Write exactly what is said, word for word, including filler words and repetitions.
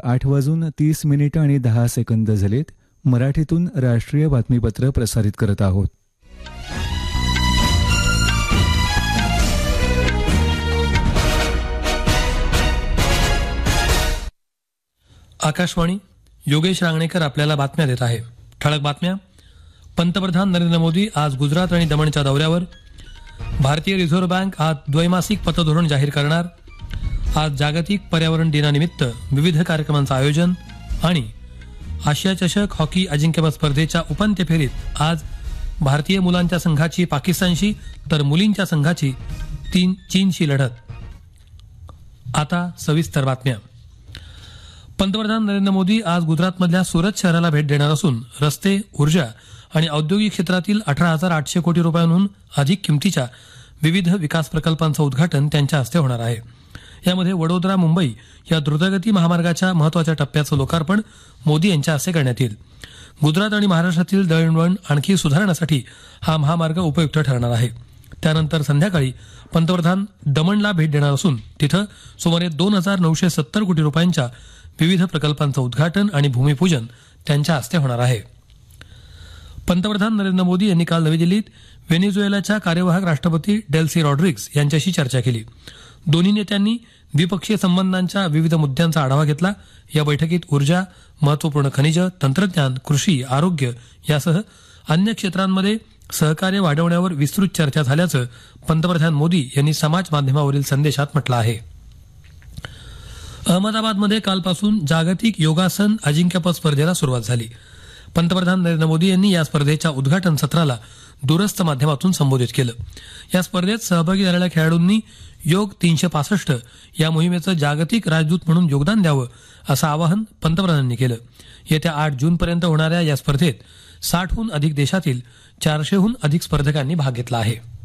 आठ वाजून तीस मिनिटं आणि दहा सेकंद झालेत. मराठीतून राष्ट्रीय बातमीपत्र प्रसारित करत आहोत. आकाशवाणी, योगेश रांगणेकर आपल्याला बातम्या देत आहे. ठळक बातम्या. पंतप्रधान नरेंद्र मोदी आज गुजरात आणि दमणच्या दौऱ्यावर. भारतीय रिझर्व्ह बँक आज द्वैमासिक पतधोरण जाहीर करणार. आज जागतिक पर्यावरण दिनानिमित्त विविध कार्यक्रमांचं आयोजन. आणि आशिया चषक हॉकी अजिंक्यपद स्पर्धेच्या उपांत्य फेरीत आज भारतीय मुलांच्या संघाची पाकिस्तानशी तर मुलींच्या संघाची तीन चीनशी लढत. आता सविस्तर बातम्या. पंतप्रधान नरेंद्र मोदी आज गुजरातमधल्या सुरत शहराला भेट देणार असून रस्ते, ऊर्जा आणि औद्योगिक क्षेत्रातील अठरा हजार आठशे कोटी रुपयांहून अधिक किमतीच्या विविध विकास प्रकल्पांचं उद्घाटन त्यांच्या हस्ते होणार आहे. यामध्ये वडोदरा मुंबई या द्रुतगती महामार्गाच्या महत्वाच्या टप्प्याचं लोकार्पण मोदी यांच्या हस्ते करण्यात येईल. गुजरात आणि महाराष्ट्रातील दळणवळण आणखी सुधारण्यासाठी हा महामार्ग उपयुक्त ठरणार आहे. त्यानंतर संध्याकाळी पंतप्रधान दमणला भेट देणार असून तिथं सुमारे दोन हजार नऊशे सत्तर कोटी रुपयांच्या विविध प्रकल्पांचं उद्घाटन आणि भूमिपूजन त्यांच्या हस्ते होणार आहे. पंतप्रधान नरेंद्र मोदी यांनी काल नवी दिल्लीत व्हेनेझुएलाच्या कार्यवाहक राष्ट्रपती डेल्सी रॉड्रिग्स यांच्याशी चर्चा केली. दोन्ही नेत्यांनी द्विपक्षीय संबंधांच्या विविध मुद्द्यांचा आढावा घेतला. या बैठकीत ऊर्जा, महत्वपूर्ण खनिजं, तंत्रज्ञान, कृषी, आरोग्य यासह अन्य क्षेत्रांमध्ये सहकार्य वाढवण्यावर विस्तृत चर्चा झाल्याचं पंतप्रधान मोदी यांनी समाज माध्यमावरील संदेशात म्हटलं आहे. अहमदाबादमध्ये कालपासून जागतिक योगासन अजिंक्यपद स्पर्धेला सुरुवात झाली. पंतप्रधान नरेंद्र मोदी यांनी या स्पर्धेच्या उद्घाटन सत्राला दूरस्थ माध्यमातून संबोधित केलं. या स्पर्धेत सहभागी झालेल्या खेळाडूंनी योग तीनशे पासष्ट या मोहिमेचं जागतिक राजदूत म्हणून योगदान द्यावं असं आवाहन पंतप्रधानांनी केलं. येत्या आठ जूनपर्यंत होणाऱ्या या स्पर्धेत साठहून अधिक देशातील चारशेहून अधिक स्पर्धकांनी भाग घेतला आहे.